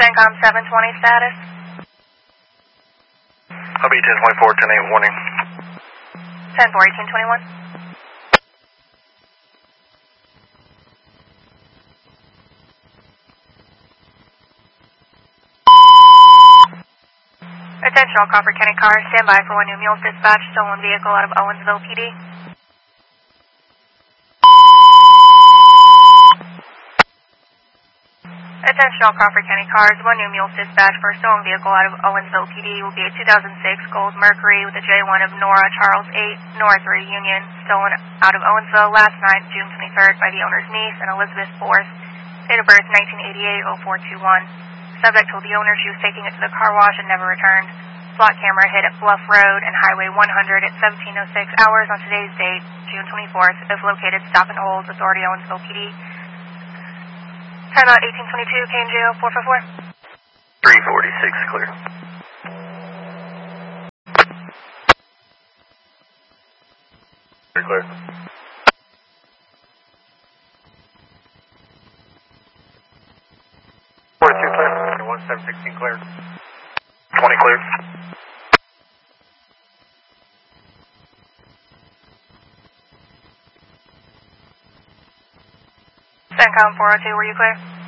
CENTCOM 720 status. I'll be 1024, 10-8 warning. 10-4, 1821. Attention all Crawford County cars, stand by for 1 New Mules dispatch, stolen vehicle out of Owensville PD. Attention all Crawford County cars, 1 New Mules dispatch for a stolen vehicle out of Owensville PD will be a 2006 Gold Mercury with a J1 of Nora Charles 8, Nora 3 Union, stolen out of Owensville last night, June 23rd by the owner's niece and Elizabeth Forrest, date of birth 1988-0421. Subject told the owner she was taking it to the car wash and never returned. Slot camera hit at Bluff Road and Highway 100 at 17:06 hours on today's date, June 24th. If located, stop and hold. Authority Owensville PD. Timeout 1822, KNJO 444. 346 clear. Clear. 42 clear. 1716 clear. 20 clear. CENTCOM 402, were you clear?